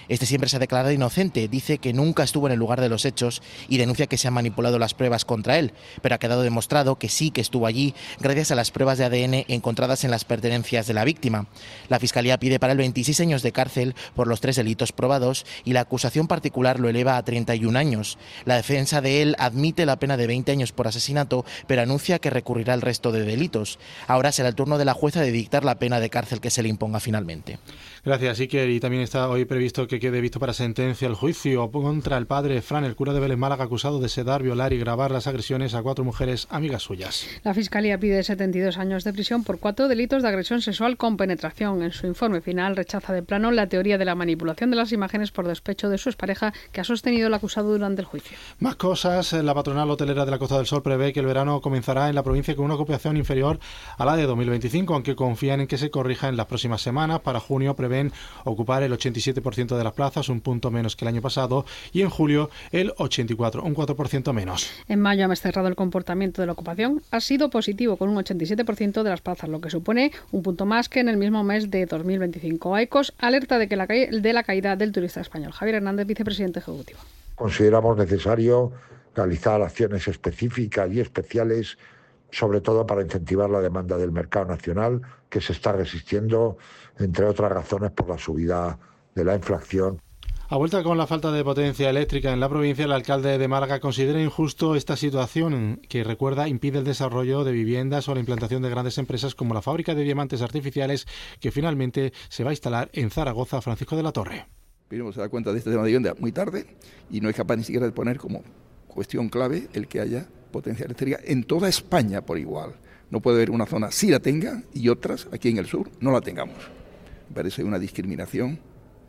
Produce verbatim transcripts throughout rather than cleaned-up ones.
Este siempre se ha declarado inocente, dice que nunca estuvo en el lugar de los hechos y denuncia que se han manipulado las pruebas contra él, pero ha quedado demostrado que sí que estuvo allí gracias a las pruebas de A D N encontradas en las pertenencias de la víctima. La Fiscalía pide para él veintiséis años de cárcel por los tres delitos probados y la acusación particular lo eleva a treinta y un años. La defensa de él admite la pena de veinte años por asesinato, pero anuncia que recurrirá al resto de delitos. Ahora será el turno de la jueza de dictar la pena de cárcel que se le imponga finalmente. Gracias, Iker. Y también está hoy previsto que quede visto para sentencia el juicio contra el padre Fran, el cura de Vélez Málaga, acusado de sedar, violar y grabar las agresiones a cuatro mujeres amigas suyas. La Fiscalía pide setenta y dos años de prisión por cuatro delitos de agresión sexual con penetración. En su informe final rechaza de plano la teoría de la manipulación de las imágenes por despecho de su expareja, que ha sostenido el acusado durante el juicio. Más cosas. La patronal hotelera de la Costa del Sol prevé que el verano comenzará en la provincia con una ocupación inferior a la de dos mil veinticinco, aunque confían en que se corrija en las próximas semanas. Para junio prevén ocupar el ochenta y siete por ciento de las plazas, un punto menos que el año pasado, y en julio el ochenta y cuatro por ciento, un cuatro por ciento menos. En mayo, a mes cerrado, el comportamiento de la ocupación ha sido positivo, con un ochenta y siete por ciento de las plazas, lo que supone un punto más que en el mismo mes de dos mil veinticinco. AECOS alerta de que la, ca- de la caída del turista español. Javier Hernández, vicepresidente ejecutivo. Consideramos necesario realizar acciones específicas y especiales, sobre todo para incentivar la demanda del mercado nacional, que se está resistiendo, entre otras razones, por la subida de la inflación. A vuelta con la falta de potencia eléctrica en la provincia, el alcalde de Málaga considera injusto esta situación que, recuerda, impide el desarrollo de viviendas o la implantación de grandes empresas como la fábrica de diamantes artificiales que finalmente se va a instalar en Zaragoza. Francisco de la Torre. Primero se da cuenta de este tema de vivienda muy tarde y no es capaz ni siquiera de poner como cuestión clave el que haya potencia eléctrica en toda España por igual. No puede haber una zona sí la tenga y otras aquí en el sur no la tengamos. Me parece una discriminación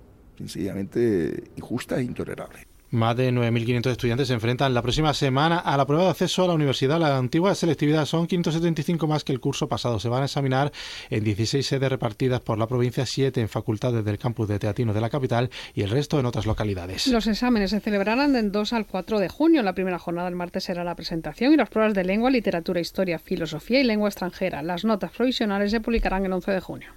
sencillamente injusta e intolerable. Más de nueve mil quinientos estudiantes se enfrentan la próxima semana a la prueba de acceso a la universidad. La antigua selectividad son quinientos setenta y cinco más que el curso pasado. Se van a examinar en dieciséis sedes repartidas por la provincia, siete en facultades del campus de Teatinos de la capital y el resto en otras localidades. Los exámenes se celebrarán del dos al cuatro de junio. La primera jornada, el martes, será la presentación y las pruebas de lengua, literatura, historia, filosofía y lengua extranjera. Las notas provisionales se publicarán el once de junio.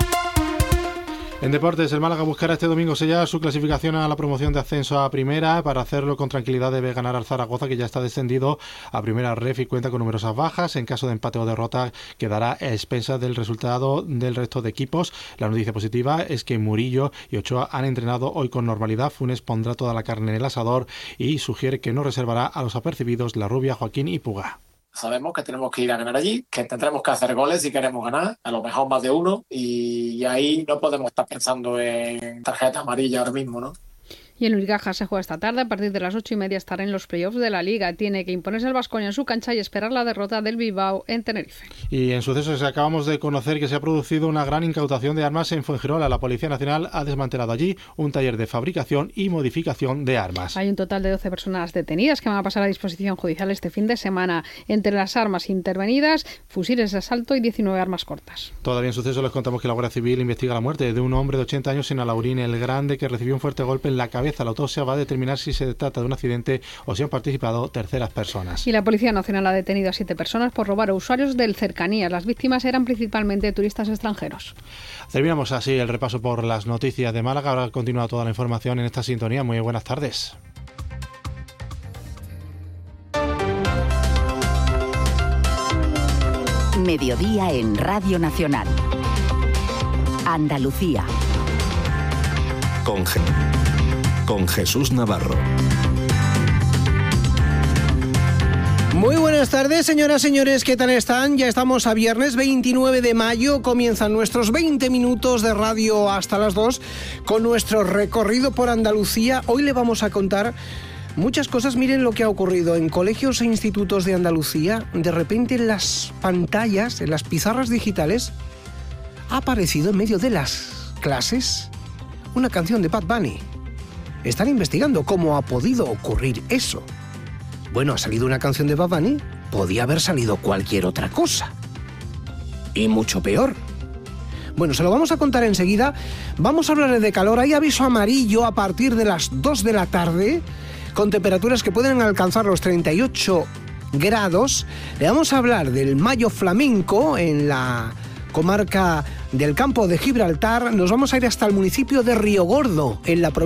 En deportes, el Málaga buscará este domingo sellar su clasificación a la promoción de ascenso a primera. Para hacerlo con tranquilidad debe ganar al Zaragoza, que ya está descendido a primera ref y cuenta con numerosas bajas. En caso de empate o derrota quedará a expensas del resultado del resto de equipos. La noticia positiva es que Murillo y Ochoa han entrenado hoy con normalidad. Funes pondrá toda la carne en el asador y sugiere que no reservará a los apercibidos La Rubia, Joaquín y Puga. Sabemos que tenemos que ir a ganar allí, que tendremos que hacer goles si queremos ganar, a lo mejor más de uno, y ahí no podemos estar pensando en tarjeta amarilla ahora mismo, ¿no? Y el Unicaja se juega esta tarde. A partir de las ocho y media estará en los playoffs de la Liga. Tiene que imponerse el Baskonia en su cancha y esperar la derrota del Bilbao en Tenerife. Y en sucesos acabamos de conocer que se ha producido una gran incautación de armas en Fuengirola. La Policía Nacional ha desmantelado allí un taller de fabricación y modificación de armas. Hay un total de doce personas detenidas que van a pasar a disposición judicial este fin de semana. Entre las armas intervenidas, fusiles de asalto y diecinueve armas cortas. Todavía en sucesos les contamos que la Guardia Civil investiga la muerte de un hombre de ochenta años en Alaurín el Grande, que recibió un fuerte golpe en la cabeza. La autopsia va a determinar si se trata de un accidente o si han participado terceras personas. Y la Policía Nacional ha detenido a siete personas por robar a usuarios del Cercanías. Las víctimas eran principalmente turistas extranjeros. Terminamos así el repaso por las noticias de Málaga. Ahora continúa toda la información en esta sintonía. Muy buenas tardes. Mediodía en Radio Nacional. Andalucía. Con, Je- con Jesús Navarro. Muy buenas tardes, señoras, señores, ¿qué tal están? Ya estamos a viernes veintinueve de mayo, comienzan nuestros veinte minutos de radio hasta las dos con nuestro recorrido por Andalucía. Hoy le vamos a contar muchas cosas. Miren lo que ha ocurrido en colegios e institutos de Andalucía. De repente en las pantallas, en las pizarras digitales, ha aparecido en medio de las clases una canción de Bad Bunny. Están investigando cómo ha podido ocurrir eso. Bueno, ha salido una canción de Bad Bunny, podía haber salido cualquier otra cosa. Y mucho peor. Bueno, se lo vamos a contar enseguida. Vamos a hablar de calor. Hay aviso amarillo a partir de las dos de la tarde, con temperaturas que pueden alcanzar los treinta y ocho grados. Le vamos a hablar del mayo flamenco en la comarca del Campo de Gibraltar. Nos vamos a ir hasta el municipio de Río Gordo, en la provincia